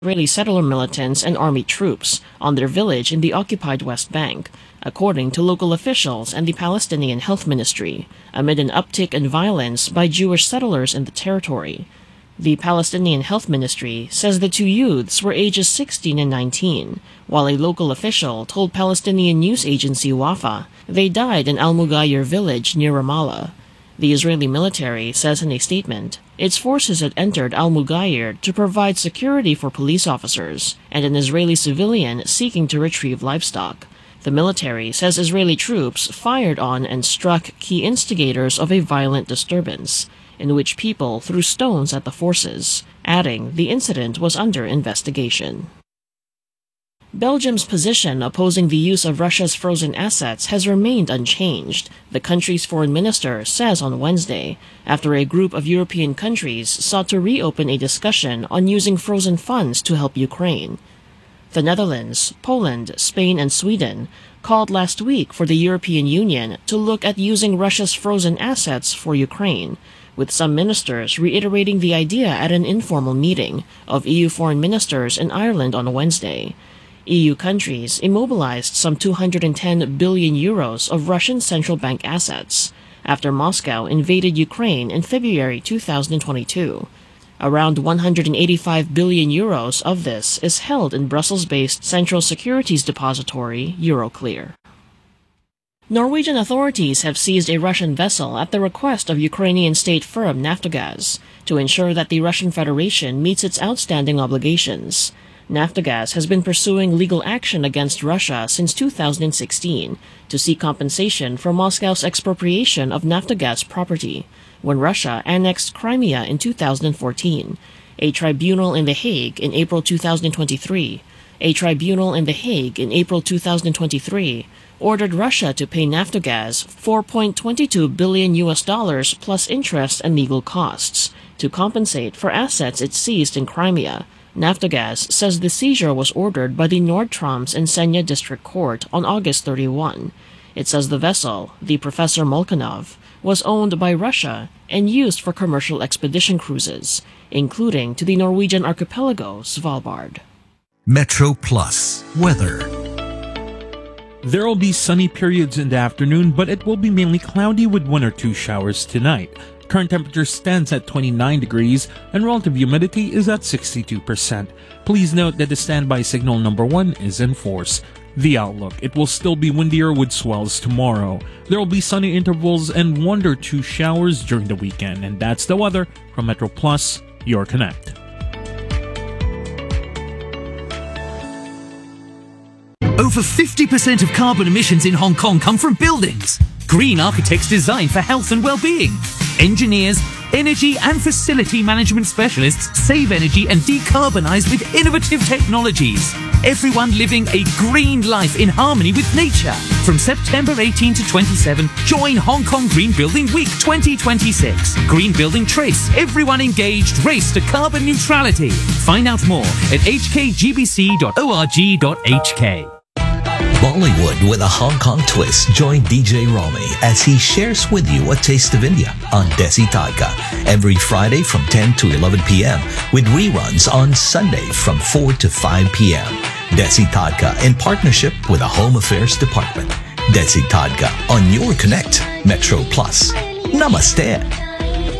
Israeli settler militants and army troops on their village in the occupied West Bank, according to local officials and the Palestinian Health Ministry, amid an uptick in violence by Jewish settlers in the territory. The Palestinian Health Ministry says the two youths were ages 16 and 19, while a local official told Palestinian news agency Wafa they died in Al-Mughayr village near Ramallah. The Israeli military says in a statement, its forces had entered Al-Mughayr to provide security for police officers and an Israeli civilian seeking to retrieve livestock. The military says Israeli troops fired on and struck key instigators of a violent disturbance, in which people threw stones at the forces, adding the incident was under investigation. Belgium's position opposing the use of Russia's frozen assets has remained unchanged, the country's foreign minister says on Wednesday, after a group of European countries sought to reopen a discussion on using frozen funds to help Ukraine. The Netherlands, Poland, Spain, and Sweden called last week for the European Union to look at using Russia's frozen assets for Ukraine, with some ministers reiterating the idea at an informal meeting of EU foreign ministers in Ireland on Wednesday. EU countries immobilized some 210 billion euros of Russian central bank assets after Moscow invaded Ukraine in February 2022. Around 185 billion euros of this is held in Brussels-based Central Securities Depository Euroclear. Norwegian authorities have seized a Russian vessel at the request of Ukrainian state firm Naftogaz to ensure that the Russian Federation meets its outstanding obligations. Naftogaz has been pursuing legal action against Russia since 2016 to seek compensation for Moscow's expropriation of Naftogaz property when Russia annexed Crimea in 2014. A tribunal in The Hague in April 2023 ordered Russia to pay Naftogaz $4.22 billion plus interest and legal costs to compensate for assets it seized in Crimea. Naftogaz says the seizure was ordered by the Nord-Troms and Senja District Court on August 31. It says the vessel, the Professor Molchanov, was owned by Russia and used for commercial expedition cruises, including to the Norwegian archipelago Svalbard. Metro Plus weather. There will be sunny periods in the afternoon, but it will be mainly cloudy with 1 or 2 showers tonight. Current temperature stands at 29 degrees and relative humidity is at 62%. Please note that the standby signal number 1 is in force. The outlook: it will still be windier with swells tomorrow. There will be sunny intervals and 1 or 2 showers during the weekend. And that's the weather from Metro Plus, your Connect. Over 50% of carbon emissions in Hong Kong come from buildings. Green architects design for health and well-being. Engineers, energy and facility management specialists save energy and decarbonize with innovative technologies. Everyone living a green life in harmony with nature. From September 18 to 27, join Hong Kong Green Building Week 2026. Green Building Trace, everyone engaged, race to carbon neutrality. Find out more at hkgbc.org.hk. Bollywood with a Hong Kong twist. Join DJ Romy as he shares with you a taste of India on Desi Tadka every Friday from 10 to 11 p.m. with reruns on Sunday from 4 to 5 p.m. Desi Tadka in partnership with the Home Affairs Department. Desi Tadka on your Connect, Metro Plus. Namaste.